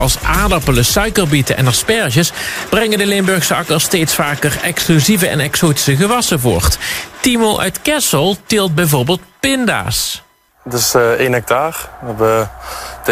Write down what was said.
Als aardappelen, suikerbieten en asperges brengen de Limburgse akkers steeds vaker exclusieve en exotische gewassen voort. Timo uit Kessel teelt bijvoorbeeld pinda's. Het is 1 hectare. We hebben